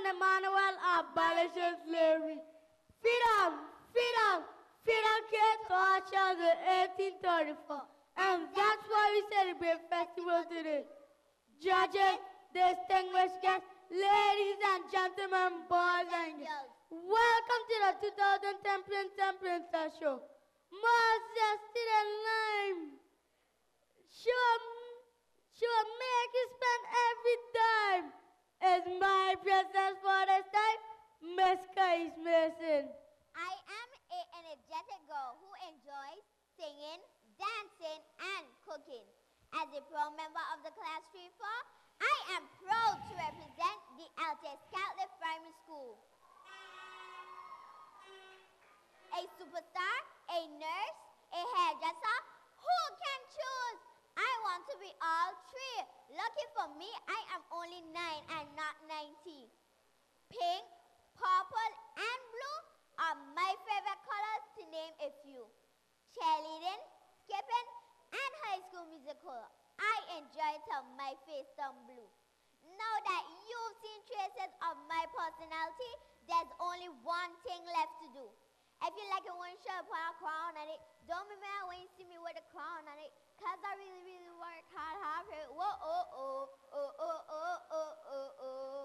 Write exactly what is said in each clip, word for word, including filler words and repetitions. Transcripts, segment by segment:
Emmanuel abolishes slavery. Freedom, freedom, freedom came to our shores in eighteen thirty-four. And that's why we celebrate festival today. Judges, distinguished guests, ladies and gentlemen, boys and girls, welcome to the two thousand ten Prince and Princess Show. Moses to the line. Sure, sure, make you spend every dime. Is my princess for this time, Miss Kais Mason. I am an energetic girl who enjoys singing, dancing, and cooking. As a proud member of the Class three four, I am proud to represent the Altes Catholic Primary School. A superstar, a nurse, a hairdresser, who can choose? I want to be all three. Lucky for me, I am only nine and not ninety. Pink, purple, and blue are my favorite colors to name a few. Cheerleading, skipping, and high school musical. I enjoy till my face turn blue. Now that you've seen traces of my personality, there's only one thing left to do. If you like it when you should put a crown on it, don't be mad when you see me with a crown on it, cause I really, really work hard, hard for it. Whoa, oh, oh, oh, oh, oh, oh, oh, oh.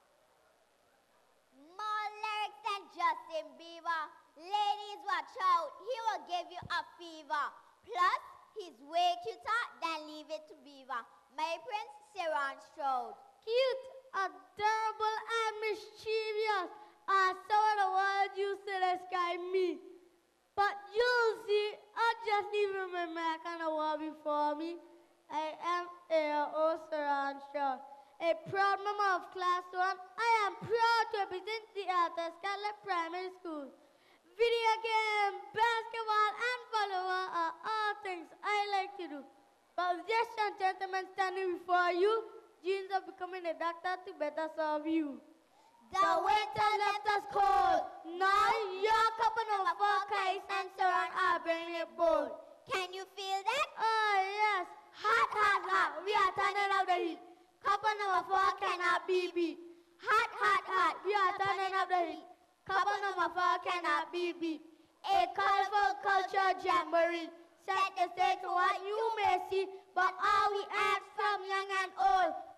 More lyrics than Justin Bieber. Ladies, watch out, he will give you a fever. Plus, he's way cuter than Leave It to Beaver. My Prince, Sharon Stroud. Cute, adorable, and mischievous are some of the words used to describe me. But you'll see, I just even remember I kind of word before me. I am A O Sharon Stroud, a proud member of Class one. I am proud to represent the Altes Catholic Primary School. Video game, basketball, and volleyball are all things I like to do. But yes, and gentlemen standing before you, dreams of becoming a doctor to better serve you. The winter left us cold. Now your couple of four kites and Sharon are bringing it bold. Can you feel that? Oh yes, hot, hot, hot, we are turning up the heat. Couple number four cannot be beat. Hot, hot, hot, we are turning up the heat. Couple number four cannot be beat. A colorful culture jamboree set the stage for what you may see, but all we ask from young and old,